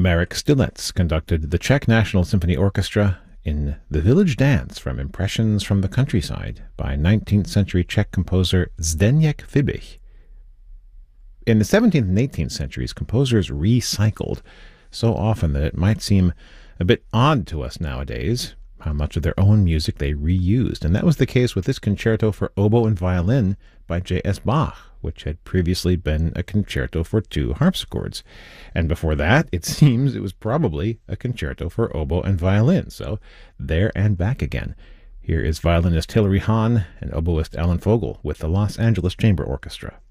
Marek Stilets conducted the Czech National Symphony Orchestra in The Village Dance from Impressions from the Countryside by 19th century Czech composer Zdeněk Fibich. In the 17th and 18th centuries, composers recycled so often that it might seem a bit odd to us nowadays how much of their own music they reused. And that was the case with this concerto for oboe and violin by J.S. Bach, which had previously been a concerto for two harpsichords. And before that, it seems it was probably a concerto for oboe and violin. So there and back again. Here is violinist Hilary Hahn and oboist Alan Fogel with the Los Angeles Chamber Orchestra.